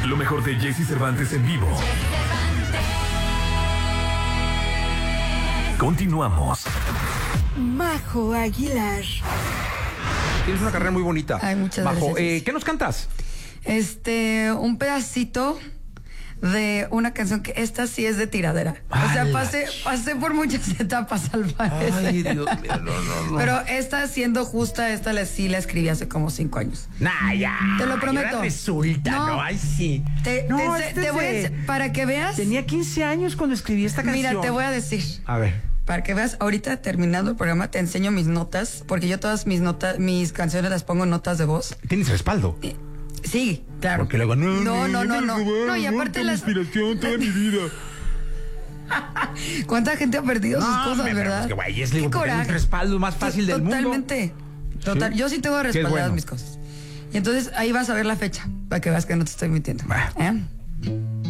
Lo mejor de Jesse Cervantes en vivo. Continuamos. Majo Aguilar. Tienes una carrera muy bonita. Ay, muchas Majo, gracias. ¿qué nos cantas? Un pedacito de una canción que esta sí es de tiradera. O sea, pasé por muchas etapas al parecer. Ay, Dios mío, no. Pero esta, siendo justa, sí la escribí hace como 5 años. Nah, ya. Te lo prometo. Ahora resulta, ¿no? Ay, sí. Te voy a decir, para que veas. Tenía 15 años cuando escribí esta canción. Mira, te voy a decir. A ver. Para que veas, ahorita terminando el programa te enseño mis notas, porque yo todas mis canciones las pongo en notas de voz. ¿Tienes respaldo? Sí, claro. Porque luego No, y aparte la inspiración toda mi vida. ¿Cuánta gente ha perdido sus cosas, verdad? Pues que güey, es Qué coraje. el respaldo más fácil del mundo. Totalmente. Total. ¿Sí? Yo sí tengo respaldadas bueno. mis cosas. Y entonces ahí vas a ver la fecha, para que veas que no te estoy mintiendo. Bah. ¿Eh?